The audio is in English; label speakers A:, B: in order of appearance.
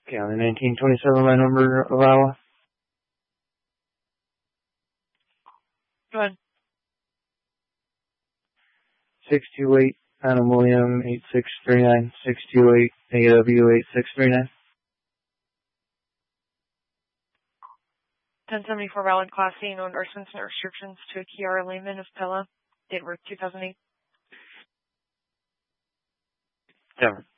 A: County 1927, my number of Iowa.
B: Go ahead.
A: 628 Adam William 8639. 628 AW 8639.
B: 1074 valid Class C, no endorsements and restrictions to a Kiara Lehman of Pella, date of birth 2008.
A: Denver.